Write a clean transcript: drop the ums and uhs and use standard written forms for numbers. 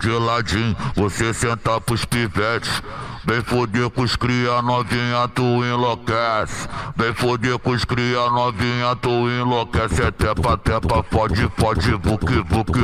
de ladinho, você senta pros pivetes. Vem foder com os cria novinha, tu enlouquece. Vem foder com os cria novinha, tu enlouquece. É tepa, tepa, pode, buque, buque.